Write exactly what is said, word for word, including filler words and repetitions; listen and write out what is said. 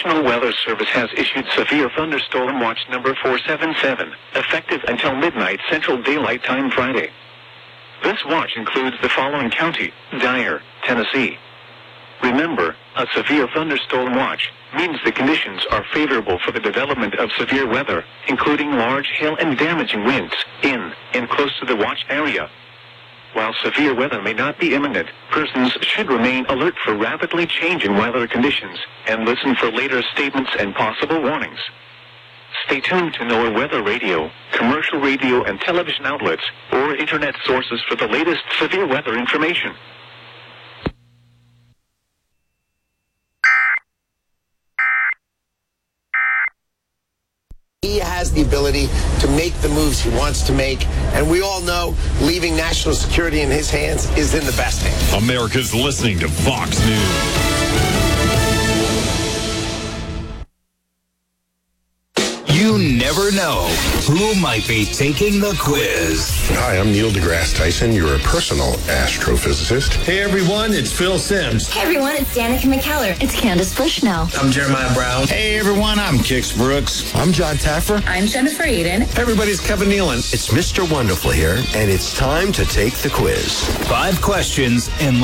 National Weather Service has issued severe thunderstorm watch number four seven seven, effective until midnight Central Daylight Time Friday. This watch includes the following county: Dyer, Tennessee. Remember, a severe thunderstorm watch means the conditions are favorable for the development of severe weather, including large hail and damaging winds, in and close to the watch area. While severe weather may not be imminent, persons should remain alert for rapidly changing weather conditions and listen for later statements and possible warnings. Stay tuned to NOAA Weather Radio, commercial radio and television outlets, or internet sources for the latest severe weather information. He has the ability to make the moves he wants to make, and we all know leaving national security in his hands is in the best hands. America's listening to Fox News. You never know who might be taking the quiz. Hi, I'm Neil deGrasse Tyson. You're a personal astrophysicist. Hey, everyone, it's Phil Simms. Hey, everyone, it's Danica McKellar. It's Candace Bushnell. I'm Jeremiah Brown. Hey, everyone, I'm Kix Brooks. I'm John Taffer. I'm Jennifer Eden. Hey, everybody's Kevin Nealon. It's Mister Wonderful here, and it's time to take the quiz. Five questions and